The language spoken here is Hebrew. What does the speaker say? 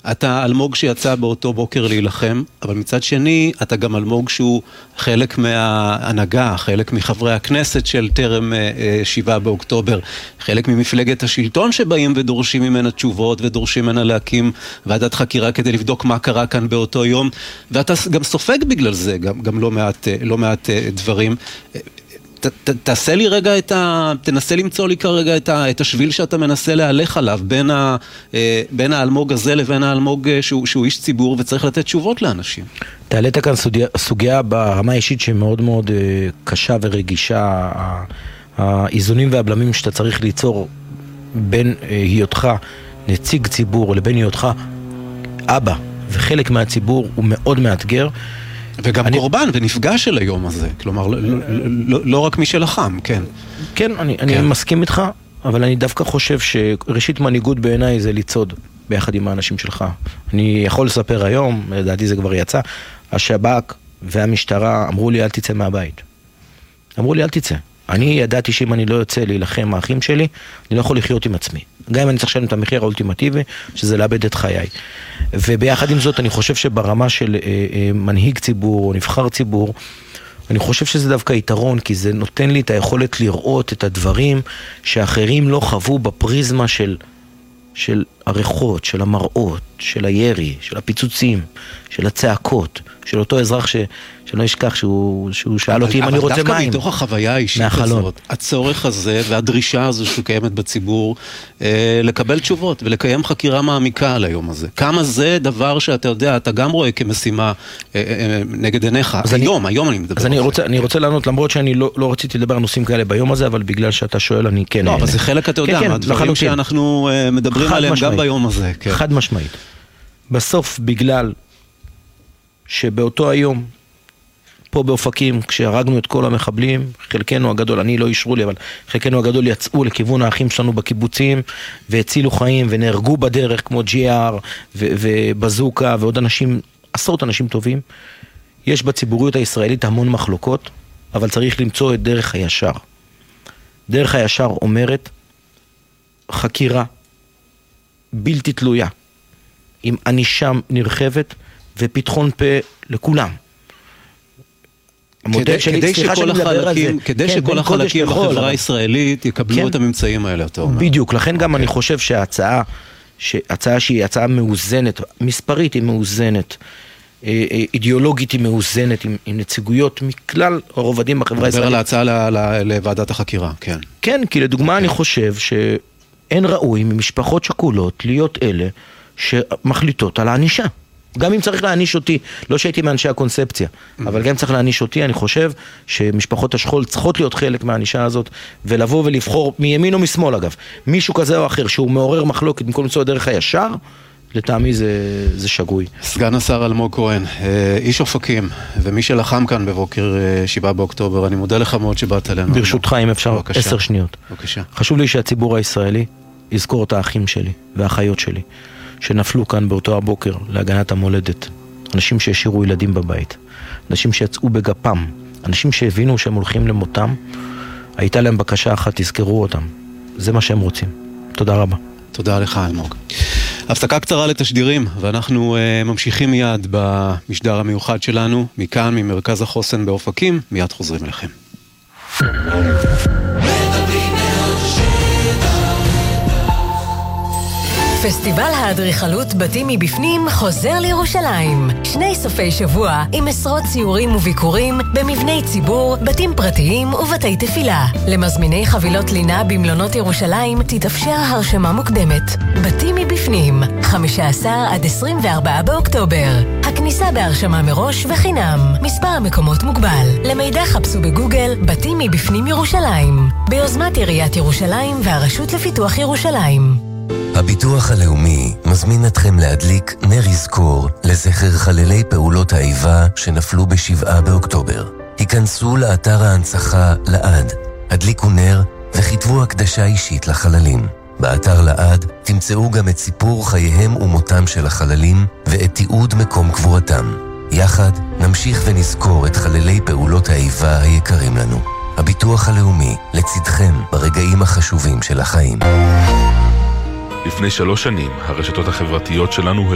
אתה אלמוג שיצא באותו בוקר להילחם, אבל מצד שני, אתה גם אלמוג שהוא חלק מההנהגה, חלק מחברי הכנסת של טרם 7 באוקטובר, חלק ממפלגת השלטון שבאים ודורשים ממנה תשובות, ודורשים ממנה להקים ועדת חקירה כדי לבדוק מה קרה כאן באותו יום, ואתה גם סופג בגלל זה, גם לא מעט דברים. תעשה לי רגע תנסה למצוא לי כרגע את השביל שאתה מנסה להלך עליו בין האלמוג הזה לבין האלמוג שהוא איש ציבור וצריך לתת תשובות לאנשים. תעלית כאן סוגיה ברמה האישית שמאוד מאוד קשה ורגישה, האיזונים והבלמים שאתה צריך ליצור בין היותך נציג ציבור לבין היותך אבא וחלק מהציבור הוא מאוד מאתגר. וגם קורבן ונפגע של היום הזה, כלומר, לא רק מי שלחם, כן. כן, אני מסכים איתך, אבל אני דווקא חושב שראשית מנהיגות בעיניי זה לצעוד ביחד עם האנשים שלך. אני יכול לספר היום, לדעתי זה כבר יצא, השב"כ והמשטרה אמרו לי אל תצא מהבית. אמרו לי אל תצא. אני ידעתי שאם אני לא יוצא להילחם האחים שלי, אני לא יכול לחיות עם עצמי. גם אם אני צריך לשלם את המחיר האולטימטיבי, שזה לאבד את חיי. וביחד עם זאת, אני חושב שברמה של מנהיג ציבור או נבחר ציבור, אני חושב שזה דווקא יתרון, כי זה נותן לי את היכולת לראות את הדברים שאחרים לא חוו בפריזמה של הריחות, של המראות, של הירי, של הפיצוצים, של הצעקות, של אותו אזרח שלא ישכח שהוא שאל אותי אם אני רוצה מים. אבל דווקא מתוך החוויה האישית הזאת, הצורך הזה והדרישה הזו שקיימת בציבור, לקבל תשובות ולקיים חקירה מעמיקה על היום הזה. כמה זה דבר שאתה יודע, אתה גם רואה כמשימה נגד עיניך. היום אני מדבר. אז אני רוצה לענות, למרות שאני לא רציתי לדבר על נושאים כאלה ביום הזה, אבל בגלל שאתה שואל אני כן. לא, אבל זה חלק, אתה יודע, מהדברים שאנחנו מדברים עליהם גם ביום הזה. חד משמעית. בסוף בגלל שבאותו היום פה באופקים כשהרגנו את כל המחבלים, חלקנו הגדול, אני לא אישרו לי, אבל חלקנו הגדול יצאו לכיוון האחים שלנו בקיבוצים והצילו חיים ונהרגו בדרך כמו GR ובזוקה ועוד אנשים, עשרות אנשים טובים. יש בציבוריות הישראלית המון מחלוקות, אבל צריך למצוא את דרך הישר. דרך הישר אומרת חקירה בלתי תלויה עם ענישה נרחבת ופתחון פה לכולם. כדי שכל החלקים בחברה הישראלית יקבלו את הממצאים האלה. בדיוק, לכן גם אני חושב שההצעה שהיא הצעה מאוזנת, מספרית היא מאוזנת, אידיאולוגית היא מאוזנת, עם נציגויות מכלל הרובדים בחברה הישראלית. מדבר על ההצעה לוועדת החקירה, כן. כן, כי לדוגמה אני חושב שאין ראוי ממשפחות שכולות להיות אלה שמחליטות על הענישה. גם אם צריך להעניש אותי, לא שהייתי מאנשי הקונספציה, אבל גם אם צריך להעניש אותי, אני חושב שמשפחות השכול צריכות להיות חלק מהענישה הזאת, ולבוא ולבחור מימין או משמאל אגב, מישהו כזה או אחר שהוא מעורר מחלוקת במקום למצוא דרך הישר, לטעמי זה שגוי. סגן השר אלמוג כהן, איש אופקים, ומי שלחם כאן בבוקר 7 באוקטובר, אני מודה לך מאוד שבאת אלינו. ברשותך, אם אפשר, 10 שניות. בבקשה. חשוב לי שהציבור הישראלי יזכור את האחים שלי והאחיות שלי, שנפלו כאן באותו הבוקר להגנת המולדת. אנשים שהשאירו ילדים בבית, אנשים שיצאו בגפם, אנשים שהבינו שהם הולכים למותם, הייתה להם בקשה אחת, תזכרו אותם. זה מה שהם רוצים. תודה רבה. תודה לך אלמוג. הפסקה קצרה לתשדירים, ואנחנו ממשיכים מיד במשדר המיוחד שלנו, מכאן, ממרכז החוסן באופקים, מיד חוזרים אליכם. פסטיבל האדריכלות בתים מבפנים חוזר לירושלים. 2 סופי שבוע עם עשרות ציורים וביקורים במבני ציבור, בתים פרטיים ובתי תפילה. למזמיני חבילות לינה במלונות ירושלים תתאפשר הרשמה מוקדמת. בתים מבפנים, 15 עד 24 באוקטובר. הכניסה בהרשמה מראש וחינם. מספר המקומות מוגבל. למידע חפשו בגוגל בתים מבפנים ירושלים. ביוזמת עיריית ירושלים והרשות לפיתוח ירושלים. הביטוח הלאומי מזמין אתכם להדליק נר יזכור לזכר חללי פעולות האיבה שנפלו ב7 באוקטובר. היכנסו לאתר ההנצחה לעד, הדליקו נר וכתבו הקדשה אישית לחללים. באתר לעד תמצאו גם את סיפור חייהם ומותם של החללים ואת תיעוד מקום קבורתם. יחד נמשיך ונזכור את חללי פעולות האיבה היקרים לנו. הביטוח הלאומי לצדכם ברגעים החשובים של החיים. לפני 3 שנים, הרשתות החברתיות שלנו